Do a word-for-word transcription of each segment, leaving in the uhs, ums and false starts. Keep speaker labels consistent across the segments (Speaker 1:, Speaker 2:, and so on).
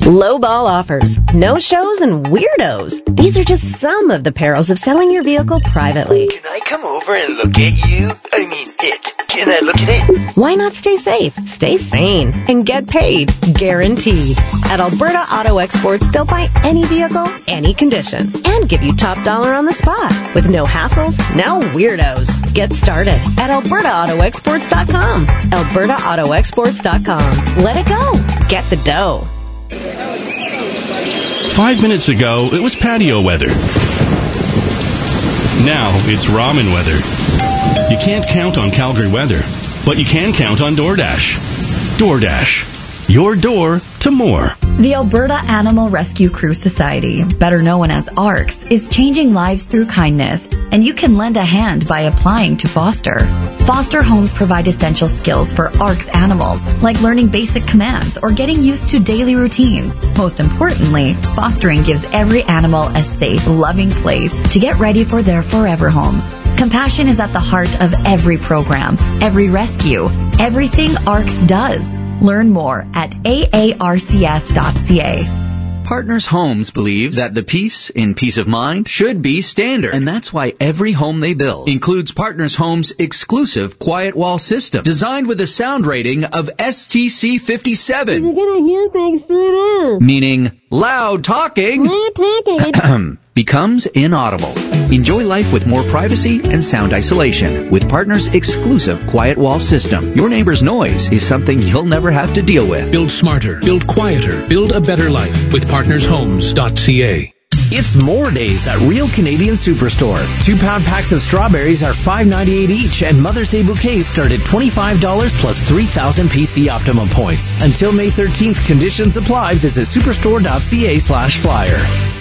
Speaker 1: Lowball offers, no-shows, and weirdos. These are just some of the perils of selling your vehicle privately.
Speaker 2: Can I come over and look at you? I mean, it. Can I look at it?
Speaker 1: Why not stay safe, stay sane, and get paid? Guaranteed. At Alberta Auto Exports, they'll buy any vehicle, any condition, and give you top dollar on the spot. With no hassles, no weirdos. Get started at alberta auto exports dot com. alberta auto exports dot com. Let it go. Get the dough.
Speaker 3: Five minutes ago, it was patio weather. Now it's ramen weather. You can't count on Calgary weather, but you can count on DoorDash. DoorDash. Your door to more.
Speaker 4: The Alberta Animal Rescue Crew Society, better known as ARCS, is changing lives through kindness, and you can lend a hand by applying to foster. Foster homes provide essential skills for ARCS animals, like learning basic commands or getting used to daily routines. Most importantly, fostering gives every animal a safe, loving place to get ready for their forever homes. Compassion is at the heart of every program, every rescue, everything ARCS does. Learn more at A A R C S dot C A.
Speaker 5: Partners Homes believes that the peace in peace of mind should be standard, and that's why every home they build includes Partners Homes' exclusive quiet wall system, designed with a sound rating of S T C fifty-seven.
Speaker 6: You're gonna hear things through there.
Speaker 5: Meaning loud talking,
Speaker 6: Loud talking.
Speaker 5: becomes inaudible. Enjoy life with more privacy and sound isolation with Partners' exclusive quiet wall system. Your neighbor's noise is something you'll never have to deal with.
Speaker 7: Build smarter, build quieter, build a better life with partners homes dot C A.
Speaker 8: It's more days at Real Canadian Superstore. Two-pound packs of strawberries are five ninety-eight each, and Mother's Day bouquets start at twenty-five dollars plus three thousand P C Optimum points. Until May thirteenth, conditions apply. Visit superstore dot C A slash flyer.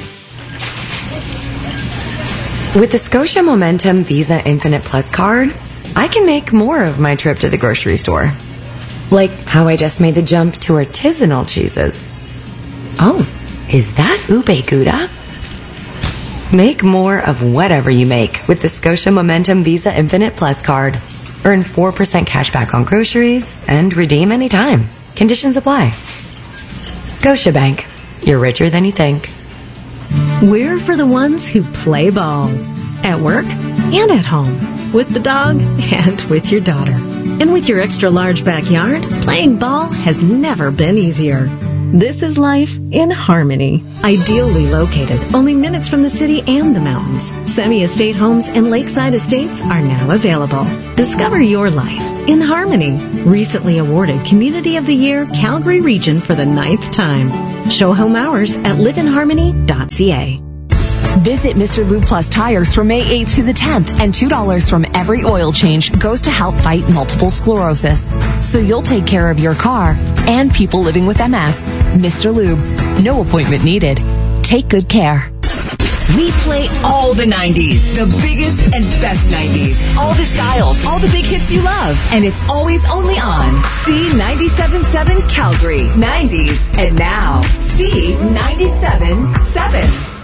Speaker 9: With the Scotia Momentum Visa Infinite Plus card, I can make more of my trip to the grocery store. Like how I just made the jump to artisanal cheeses. Oh, is that ube gouda? Make more of whatever you make with the Scotia Momentum Visa Infinite Plus card. Earn four percent cash back on groceries and redeem anytime. Conditions apply. Scotiabank. You're richer than you think.
Speaker 1: We're for the ones who play ball. At work and at home. With the dog and with your daughter. And with your extra large backyard, playing ball has never been easier. This is life in Harmony. Ideally located, only minutes from the city and the mountains. Semi-estate homes and lakeside estates are now available. Discover your life in Harmony. Recently awarded Community of the Year Calgary Region for the ninth time. Show home hours at live in harmony dot C A.
Speaker 10: Visit Mister Lube Plus Tires from May eighth to the tenth, and two dollars from every oil change goes to help fight multiple sclerosis. So you'll take care of your car and people living with M S. Mister Lube, no appointment needed. Take good care.
Speaker 11: We play all the nineties, the biggest and best nineties, all the styles, all the big hits you love, and it's always only on C ninety-seven point seven Calgary, nineties, and now C ninety-seven point seven.